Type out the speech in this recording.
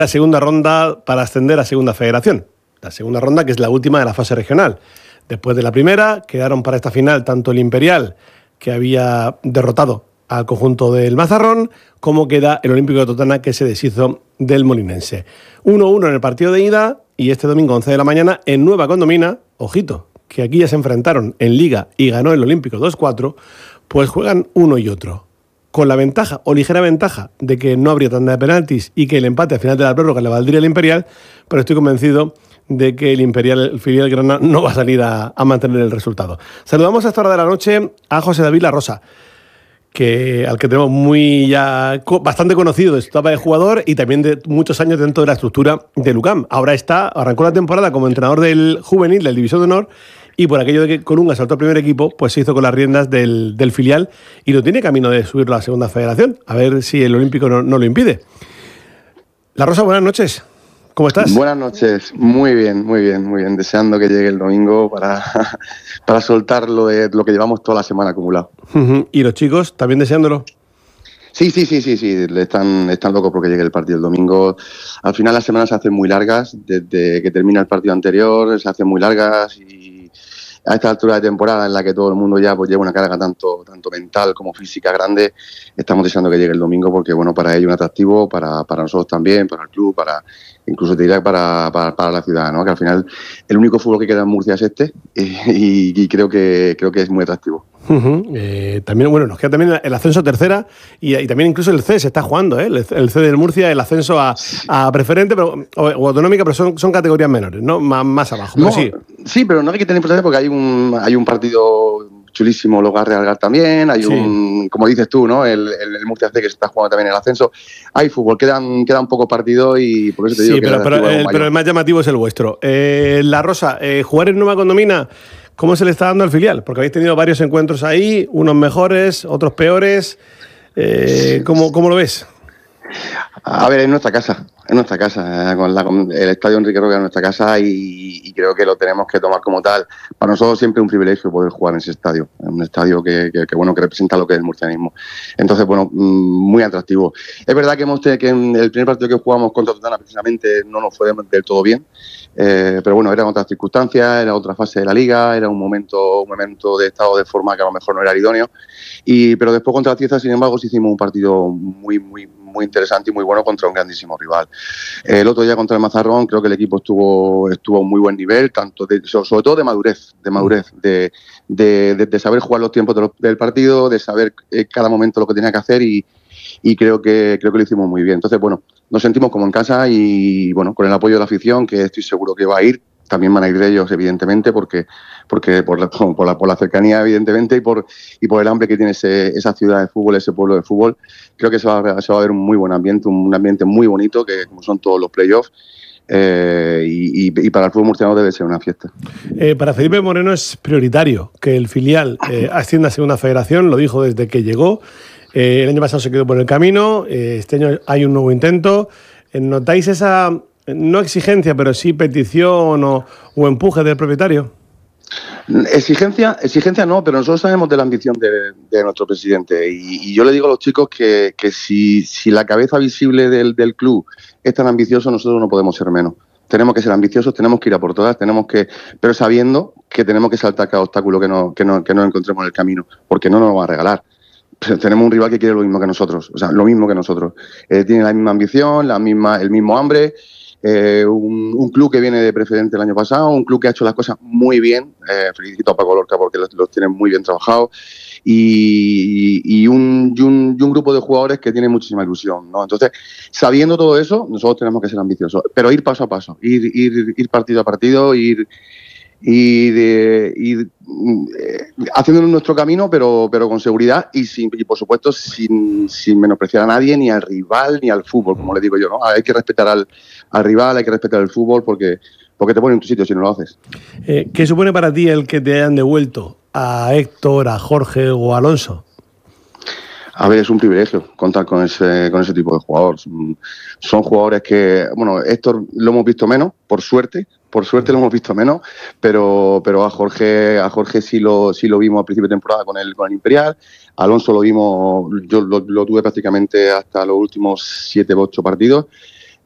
La segunda ronda para ascender a Segunda Federación. La segunda ronda, que es la última de la fase regional. Después de la primera, quedaron para esta final tanto el Imperial, que había derrotado al conjunto del Mazarrón, como queda el Olímpico de Totana, que se deshizo del Molinense. 1-1 en el partido de ida, y este domingo 11 de la mañana en Nueva Condomina, ojito, que aquí ya se enfrentaron en Liga y ganó el Olímpico 2-4, pues juegan uno y otro. Con la ventaja, o ligera ventaja, de que no habría tanda de penaltis y que el empate al final de la prórroga le valdría al Imperial, pero estoy convencido de que el Imperial, el filial Granada, no va a salir a mantener el resultado. Saludamos a esta hora de la noche a José David La Rosa, al que tenemos bastante conocido de su etapa de jugador y también de muchos años dentro de la estructura de Lucam. Ahora arrancó la temporada como entrenador del juvenil, del División de Honor, y por aquello de que Colunga saltó al primer equipo, pues se hizo con las riendas del filial y lo tiene camino de subirlo a la Segunda Federación, a ver si el Olímpico no lo impide. La Rosa, buenas noches. ¿Cómo estás? Buenas noches, muy bien, deseando que llegue el domingo para soltar lo que llevamos toda la semana acumulado. ¿Y los chicos también deseándolo? Sí, están locos porque llegue el partido el domingo. Al final las semanas se hacen muy largas, desde que termina el partido anterior se hacen muy largas, y a esta altura de temporada en la que todo el mundo ya pues lleva una carga tanto mental como física grande, estamos deseando que llegue el domingo porque bueno, para ellos un atractivo, para nosotros también, para el club, incluso te diría para la ciudad, ¿no? Que al final el único fútbol que queda en Murcia es este, y creo que es muy atractivo. También, bueno, nos queda también el ascenso a tercera y también incluso el C se está jugando, el C del Murcia, el ascenso a preferente o autonómica, pero son categorías menores, ¿no? Más abajo. No, pero sí, pero no hay que tener importancia porque hay un partido chulísimo, Logar Real también, hay como dices tú, ¿no? El Murcia C que se está jugando también el ascenso. Hay fútbol, quedan pocos partidos y por eso te digo que pero el más llamativo es el vuestro. La Rosa, jugar en Nueva Condomina, ¿cómo se le está dando al filial? Porque habéis tenido varios encuentros ahí, unos mejores, otros peores. ¿Cómo lo ves? A ver, es nuestra casa, con el Estadio Enrique Roca es nuestra casa y creo que lo tenemos que tomar como tal. Para nosotros siempre es un privilegio poder jugar en ese estadio, un estadio que representa lo que es el murcianismo. Entonces, bueno, muy atractivo. Es verdad que en el primer partido que jugamos contra Totana precisamente no nos fue del todo bien, pero bueno, eran otras circunstancias, era otra fase de la liga, era un momento de estado de forma que a lo mejor no era el idóneo, pero después contra Tieza, sin embargo, sí hicimos un partido muy interesante y muy bueno contra un grandísimo rival. El otro día contra el Mazarrón creo que el equipo estuvo a un muy buen nivel, sobre todo de madurez, de saber jugar los tiempos del partido, de saber cada momento lo que tenía que hacer y creo que lo hicimos muy bien. Entonces, bueno, nos sentimos como en casa y bueno, con el apoyo de la afición, que estoy seguro que va a ir. También van a ir ellos, evidentemente, porque por la cercanía, evidentemente, y por el hambre que tiene esa ciudad de fútbol, ese pueblo de fútbol. Creo que se va a ver un muy buen ambiente, un ambiente muy bonito, que como son todos los playoffs, y para el fútbol murciano debe ser una fiesta. Para Felipe Moreno es prioritario que el filial ascienda a Segunda Federación, lo dijo desde que llegó. El año pasado se quedó por el camino, este año hay un nuevo intento. ¿Notáis esa, no exigencia, pero sí petición o empuje del propietario? Exigencia no, pero nosotros sabemos de la ambición de nuestro presidente y yo le digo a los chicos que si la cabeza visible del club es tan ambicioso, nosotros no podemos ser menos. Tenemos que ser ambiciosos, tenemos que ir a por todas, pero sabiendo que tenemos que saltar cada obstáculo que nos encontremos en el camino, porque no nos lo va a regalar. Tenemos un rival que quiere lo mismo que nosotros, tiene la misma ambición, el mismo hambre. Un club que viene de preferente el año pasado, un club que ha hecho las cosas muy bien, felicito a Paco Lorca porque los tiene muy bien trabajados, y un grupo de jugadores que tiene muchísima ilusión, ¿no? Entonces, sabiendo todo eso, nosotros tenemos que ser ambiciosos, pero ir paso a paso, ir partido a partido, ir haciendo nuestro camino, pero con seguridad y por supuesto sin menospreciar a nadie, ni al rival, ni al fútbol, como le digo yo, ¿no? Hay que respetar al rival, hay que respetar el fútbol porque te pone en tu sitio si no lo haces. ¿Qué supone para ti el que te hayan devuelto a Héctor, a Jorge o a Alonso? A ver, es un privilegio contar con ese tipo de jugadores. Son jugadores que, bueno, Héctor lo hemos visto menos, por suerte lo hemos visto menos, pero a Jorge sí lo vimos al principio de temporada con el Imperial. Alonso lo vimos, yo lo tuve prácticamente hasta los últimos 7 u 8 partidos.